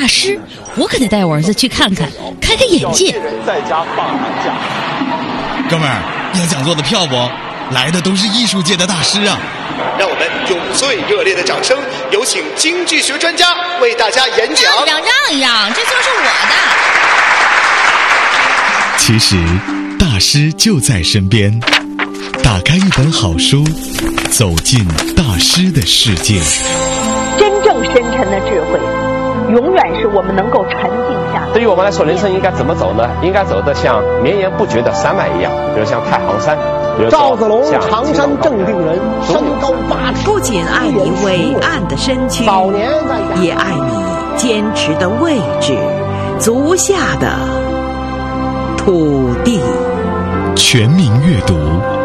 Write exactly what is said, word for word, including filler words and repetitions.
师，我可得带我儿子去看看，开开眼界。 在家放寒假。 哥们儿，要讲座的票不？来的都是艺术界的大师啊！ 让我们用最热烈的掌声，有请经济学专家为大家演讲。 让让让让，这就是我的。 其实，大师就在身边。打开一本好书，走进大师的世界。 真正深沉的智慧，永远是我们能够沉静下来。 对于我们来说，人生应该怎么走呢？应该走得像绵延不绝的山脉一样，比如像太行山。 赵子龙，常山正定人，身高八尺。 不仅爱你伟岸的身躯，也爱你坚持的位置，足下的土地。 全民阅读。